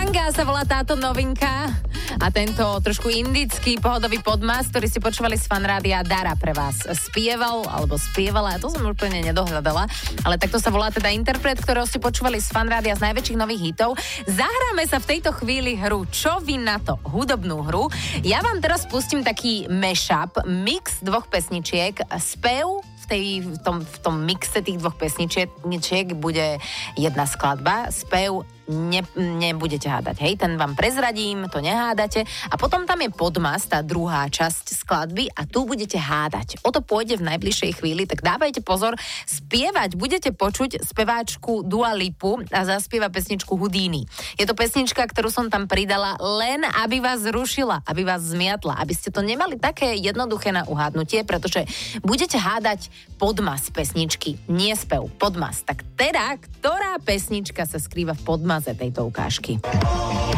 Lenga sa volá táto novinka a tento trošku indický pohodový podmas, ktorý si počúvali z Fanrádia, Dara pre vás spieval, alebo spievala, to som úplne nedohľadala, ale takto sa volá teda interpret, ktorého si počúvali z Fanrádia z najväčších nových hitov. Zahráme sa v tejto chvíli hru Čo vy na to? Hudobnú hru. Ja vám teraz pustím taký mashup, mix dvoch pesničiek, spev v tom mixe tých dvoch pesničiek bude jedna skladba, spev nebudete hádať, hej, ten vám prezradím, to nehádate a potom tam je podmas, tá druhá časť skladby a tu budete hádať. O to pôjde v najbližšej chvíli, tak dávajte pozor, spievať budete počuť speváčku Dua Lipu a zaspieva pesničku Houdini. Je to pesnička, ktorú som tam pridala len, aby vás zrušila, aby vás zmiatla, aby ste to nemali také jednoduché na uhádnutie, pretože budete hádať podmas pesničky, nie spev, podmas. Tak teda, ktorá pesnička sa skrýva v podmaze tejto ukážky?